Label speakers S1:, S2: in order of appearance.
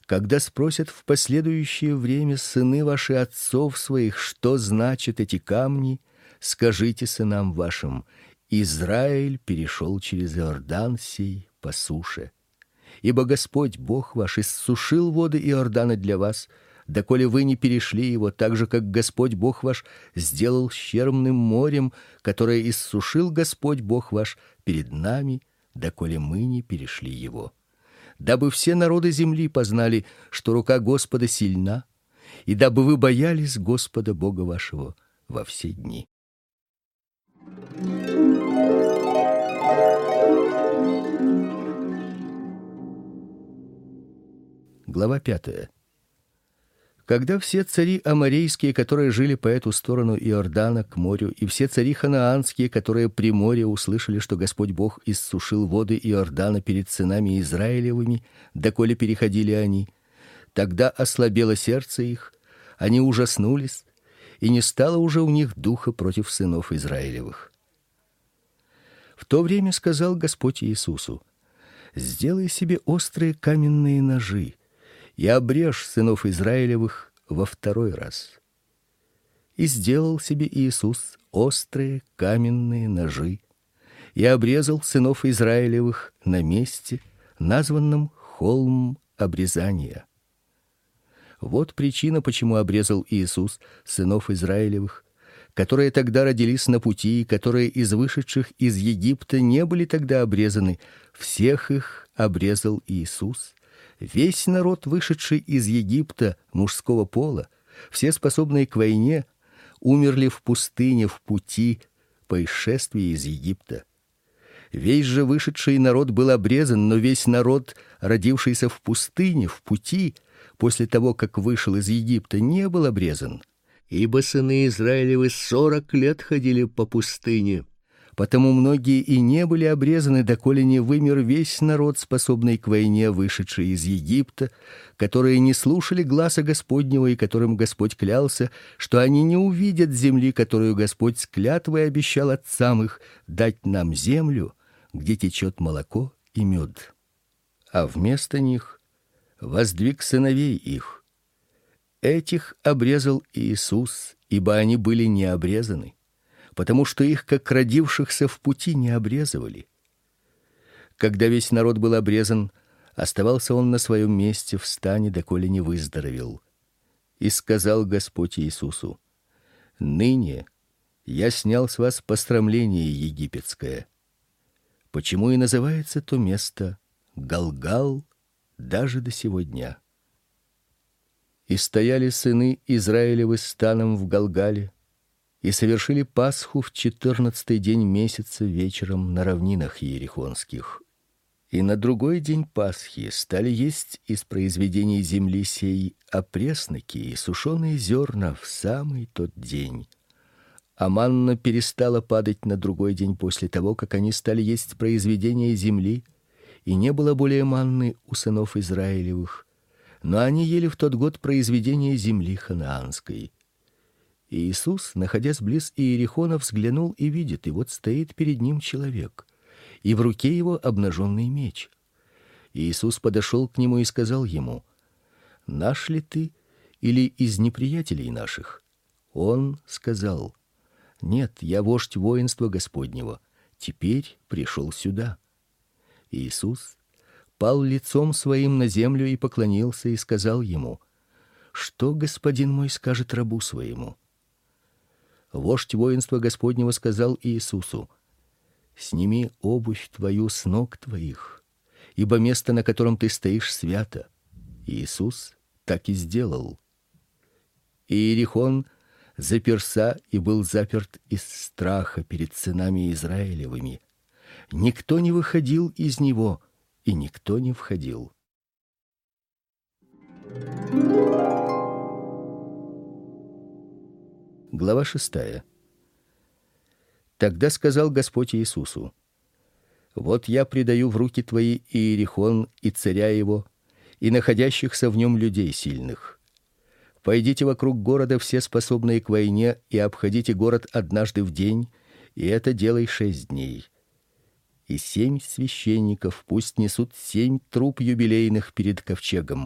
S1: Когда спросят в последующее время сыны ваши отцов своих, что значат эти камни, скажите сынам вашим: Израиль перешел через Иордан сей по суше. Ибо Господь Бог ваш иссушил воды Иордана для вас, доколе вы не перешли его, так же как Господь Бог ваш сделал с Черным морем, которое иссушил Господь Бог ваш перед нами, доколе мы не перешли его. Дабы все народы земли познали, что рука Господа сильна, и дабы вы боялись Господа Бога вашего во все дни. Глава 5. Когда все цари аморейские, которые жили по эту сторону Иордана к морю, и все цари ханаанские, которые при море, услышали, что Господь Бог иссушил воды Иордана перед сынами Израилевыми, доколе переходили они, тогда ослабело сердце их, они ужаснулись, и не стало уже у них духа против сынов Израилевых. В то время сказал Господь Иисусу: сделай себе острые каменные ножи и обрежь сынов Израилевых во второй раз. И сделал себе Иисус острые каменные ножи и обрезал сынов Израилевых на месте, названном холм обрезания. Вот причина, почему обрезал Иисус сынов Израилевых, которые тогда родились на пути, и которые из вышедших из Египта не были тогда обрезаны. Всех их обрезал Иисус. Весь народ, вышедший из Египта мужского пола, все способные к войне, умерли в пустыне в пути по исшествии из Египта. Весь же вышедший народ был обрезан, но весь народ, родившийся в пустыне в пути, после того, как вышел из Египта, не был обрезан. Ибо сыны Израилевы 40 лет ходили по пустыне. Потому многие и не были обрезаны, доколе не вымер весь народ, способный к войне, вышедший из Египта, которые не слушали гласа Господнего, и которым Господь клялся, что они не увидят земли, которую Господь с клятвой обещал отцам их дать нам землю, где течет молоко и мед. А вместо них воздвиг сыновей их. Этих обрезал Иисус, ибо они были не обрезаны, потому что их, как родившихся в пути, не обрезывали. Когда весь народ был обрезан, оставался он на своем месте в стане, доколе не выздоровел. И сказал Господь Иисусу: ныне я снял с вас посрамление египетское. Почему и называется то место Галгал даже до сего дня. И стояли сыны Израилевы станом в Галгале, и совершили Пасху в 14-й день месяца вечером на равнинах иерихонских. И на другой день Пасхи стали есть из произведений земли сей опресноки и сушеные зерна в самый тот день. А манна перестала падать на другой день после того, как они стали есть произведения земли, и не было более манны у сынов Израилевых, но они ели в тот год произведения земли ханаанской. И Иисус, находясь близ Иерихона, взглянул и видит, и вот стоит перед ним человек, и в руке его обнаженный меч. И Иисус подошел к нему и сказал ему: наш ли ты или из неприятелей наших? Он сказал: нет, я вождь воинства Господнего, теперь пришел сюда. Иисус пал лицом своим на землю и поклонился и сказал ему: что господин мой скажет рабу своему? Вождь воинства Господнего сказал Иисусу: сними обувь твою с ног твоих, ибо место, на котором ты стоишь, свято. Иисус так и сделал. Иерихон заперся и был заперт из страха перед сынами Израилевыми. Никто не выходил из него, и никто не входил. Глава 6. Тогда сказал Господь Иисусу: вот я предаю в руки твои Иерихон и царя его, и находящихся в нем людей сильных. Пойдите вокруг города все способные к войне, и обходите город однажды в день, и это делай 6 дней. И 7 священников пусть несут 7 труб юбилейных перед ковчегом.